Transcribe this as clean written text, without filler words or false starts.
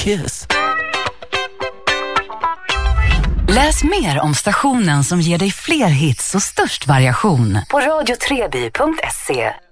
Kiss. Läs mer om stationen som ger dig fler hits och störst variation på radio3by.se.